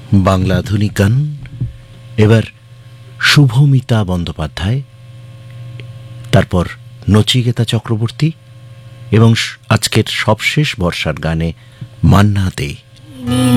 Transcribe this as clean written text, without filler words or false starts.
বাংলা আধুনিক গান। এবার শুভমিতা বন্দ্যোপাধ্যায়, তারপর নচিকেতা চক্রবর্তী এবং আজকের সবশেষ বর্ষার গানে মান্না দে।